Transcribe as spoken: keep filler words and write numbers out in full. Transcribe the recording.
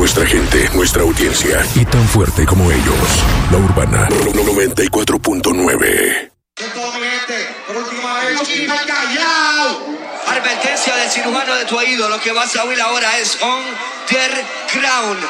nuestra gente, nuestra audiencia. Y tan fuerte como ellos. La Urbana noventa y cuatro punto nueve. Por última vez, callao. Advertencia del cirujano de tu oído. Lo que vas a oír ahora es On The Ground.